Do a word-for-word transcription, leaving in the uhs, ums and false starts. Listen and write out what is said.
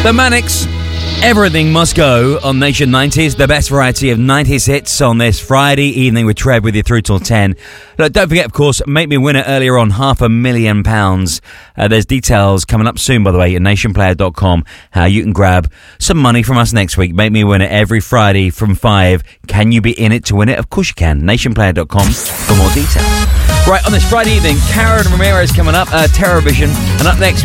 The Manics, Everything Must Go on Nation nineties, the best variety of nineties hits on this Friday evening with Trev with you through till ten. Look, don't forget, of course, Make Me Winner earlier on, half a million pounds. Uh, there's details coming up soon, by the way, at nation player dot com, how you can grab some money from us next week. Make Me Winner every Friday from five. Can you be in it to win it? Of course you can. nation player dot com for more details. Right, on this Friday evening, Karen Ramirez coming up, uh, Terror Vision, and up next,